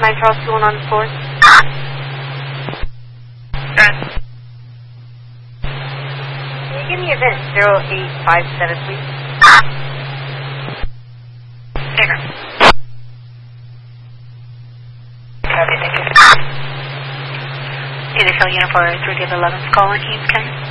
9 Charles 2 on the floor. Good. Can you give me event 0857, please? Bigger. Copy, thank you. Uniform 3 to the 11th, calling Eames County.